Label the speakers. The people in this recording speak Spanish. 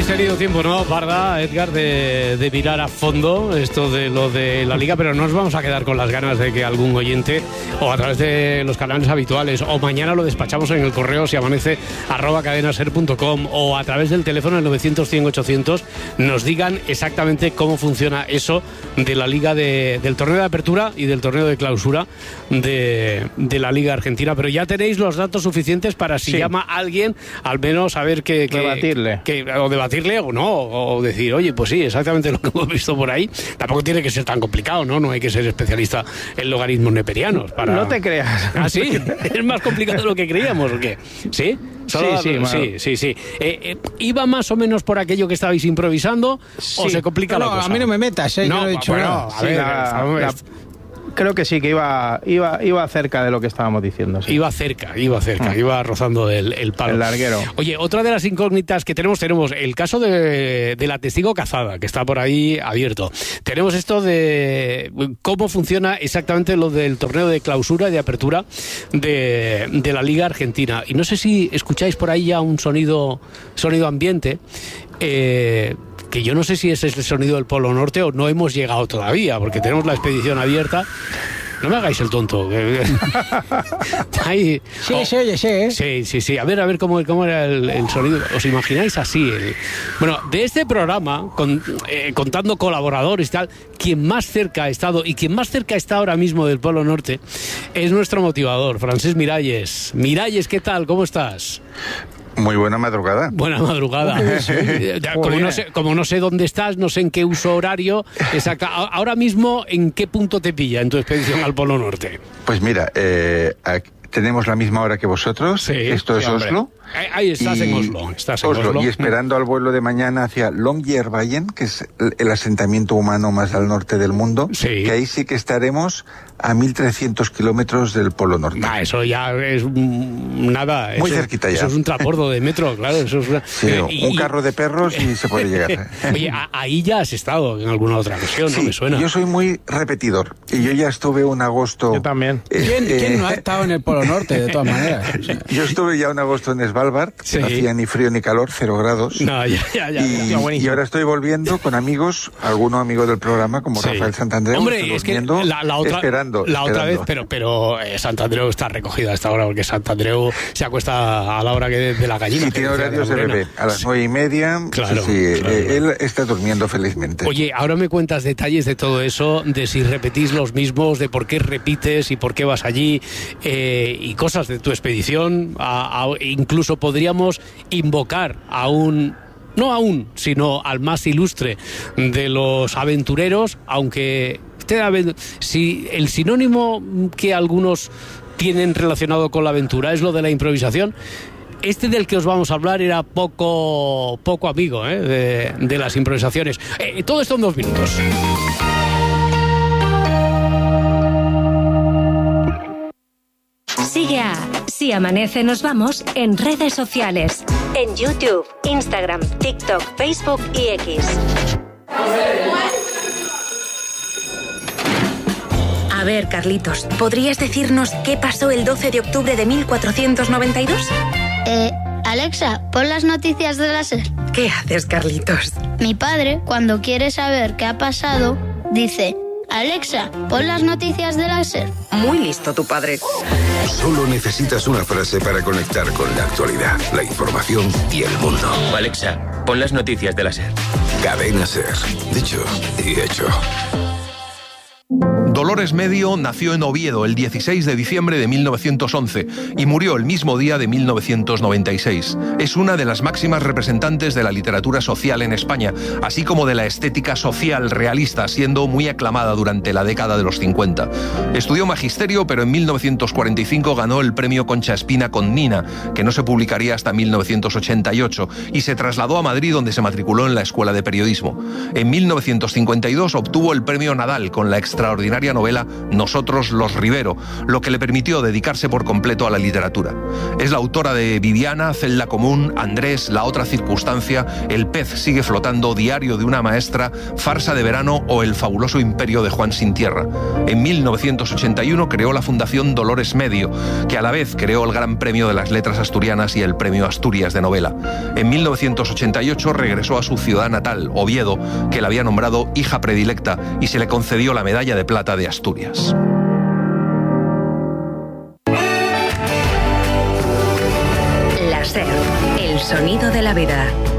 Speaker 1: habéis tenido tiempo, ¿no, Parda, Edgar, de mirar a fondo esto de lo de la Liga, pero no nos vamos a quedar con las ganas de que algún oyente, o a través de los canales habituales, o mañana lo despachamos en el correo si amanece @cadenaser.com, o a través del teléfono el 900-100-800, nos digan exactamente cómo funciona eso de la Liga del torneo de apertura y del torneo de clausura de la Liga Argentina. Pero ya tenéis los datos suficientes para si llama alguien, al menos saber que debatirle o no, o decir, oye, pues sí, exactamente lo que hemos visto por ahí. Tampoco tiene que ser tan complicado, ¿no? No hay que ser especialista en logaritmos neperianos para...
Speaker 2: No te creas.
Speaker 1: ¿Ah, sí? ¿Es más complicado de lo que creíamos o qué? ¿Sí? Sí. ¿Iba más o menos por aquello que estabais improvisando o se complica la cosa?
Speaker 2: A mí no me metas, yo no he dicho nada. Creo que sí, que iba cerca de lo que estábamos diciendo. Sí.
Speaker 1: Iba cerca, iba rozando el palo.
Speaker 2: El larguero.
Speaker 1: Oye, otra de las incógnitas que tenemos el caso de la testigo cazada, que está por ahí abierto. Tenemos esto de cómo funciona exactamente lo del torneo de clausura y de apertura de la Liga Argentina. Y no sé si escucháis por ahí ya un sonido ambiente, que yo no sé si ese es el sonido del Polo Norte o no hemos llegado todavía, porque tenemos la expedición abierta. No me hagáis el tonto. Ahí,
Speaker 2: se oye,
Speaker 1: Sí. A ver cómo era el sonido. ¿Os imagináis así? Bueno, de este programa, contando colaboradores y tal, quien más cerca ha estado y quien más cerca está ahora mismo del Polo Norte es nuestro motivador, Francesc Miralles. Miralles, ¿qué tal? ¿Cómo estás?
Speaker 3: Muy buena madrugada.
Speaker 1: Buena madrugada. Como no sé dónde estás, no sé en qué uso horario. Ahora mismo, ¿en qué punto te pilla en tu expedición al Polo Norte?
Speaker 3: Pues mira, tenemos la misma hora que vosotros.
Speaker 1: Sí,
Speaker 3: esto es Oslo.
Speaker 1: Ahí estás en Oslo. Oslo.
Speaker 3: Y esperando al vuelo de mañana hacia Longyearbyen, que es el asentamiento humano más al norte del mundo, que ahí sí que estaremos a 1.300 kilómetros del Polo Norte.
Speaker 1: Eso ya es nada.
Speaker 3: Muy cerquita ya.
Speaker 1: Eso es un transbordo de metro, claro. Eso es
Speaker 3: un carro de perros y se puede llegar.
Speaker 1: Oye, ahí ya has estado en alguna otra ocasión,
Speaker 3: sí,
Speaker 1: ¿no? Me suena.
Speaker 3: Yo soy muy repetidor y yo ya estuve un agosto...
Speaker 2: Yo también.
Speaker 4: ¿Quién no ha estado en el Polo Norte, de todas maneras?
Speaker 3: Yo estuve ya un agosto en Svalbard, que no hacía ni frío ni calor, 0 grados.
Speaker 1: No, ya.
Speaker 3: Y ahora estoy volviendo con amigos, alguno amigo del programa, como Rafael Santandreu.
Speaker 1: Hombre, es que la otra vez, pero Santandreu está recogido a esta hora, porque Santandreu se acuesta a la hora de la gallina.
Speaker 3: Sí, tiene horarios de bebé, a las 9:30.
Speaker 1: Claro.
Speaker 3: Él está durmiendo felizmente.
Speaker 1: Oye, ahora me cuentas detalles de todo eso, de si repetís los mismos, de por qué repites y por qué vas allí, y cosas de tu expedición. Incluso podríamos invocar sino al más ilustre de los aventureros, aunque si el sinónimo que algunos tienen relacionado con la aventura es lo de la improvisación, este del que os vamos a hablar era poco amigo de las improvisaciones. Todo esto en 2 minutos.
Speaker 5: Sigue a Si Amanece Nos Vamos en redes sociales, en YouTube, Instagram, TikTok, Facebook y X. A ver, Carlitos, ¿podrías decirnos qué pasó el 12 de octubre de 1492?
Speaker 6: Alexa, pon las noticias de la SER.
Speaker 5: ¿Qué haces, Carlitos?
Speaker 6: Mi padre, cuando quiere saber qué ha pasado, dice: Alexa, pon las noticias de la SER.
Speaker 5: Muy listo tu padre.
Speaker 7: Solo necesitas una frase para conectar con la actualidad, la información y el mundo.
Speaker 8: Alexa, pon las noticias de la SER.
Speaker 7: Cadena SER. Dicho y hecho.
Speaker 9: Dolores Medio nació en Oviedo el 16 de diciembre de 1911 y murió el mismo día de 1996. Es una de las máximas representantes de la literatura social en España, así como de la estética social realista, siendo muy aclamada durante la década de los 50. Estudió magisterio, pero en 1945 ganó el premio Concha Espina con Nina, que no se publicaría hasta 1988, y se trasladó a Madrid, donde se matriculó en la Escuela de Periodismo. En 1952 obtuvo el premio Nadal con la extraordinaria novela Nosotros los Rivero, lo que le permitió dedicarse por completo a la literatura. Es la autora de Viviana, Celda Común, Andrés, La otra circunstancia, El pez sigue flotando, Diario de una maestra, Farsa de verano o El fabuloso imperio de Juan sin tierra. En 1981 creó la Fundación Dolores Medio, que a la vez creó el Gran Premio de las Letras Asturianas y el Premio Asturias de Novela. En 1988 regresó a su ciudad natal, Oviedo, que la había nombrado hija predilecta, y se le concedió la Medalla de Plata de Asturias.
Speaker 5: La SER, el sonido de la vida.